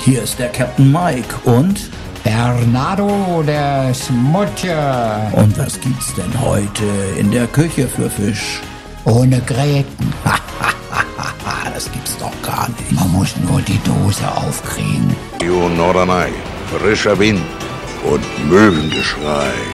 Hier ist der Captain Mike und Bernardo der Schmutzje. Und was gibt's denn heute in der Küche für Fisch? Ohne Gräten. Das gibt's doch gar nicht. Man muss nur die Dose aufkriegen. Norderney, frischer Wind und Möwengeschrei.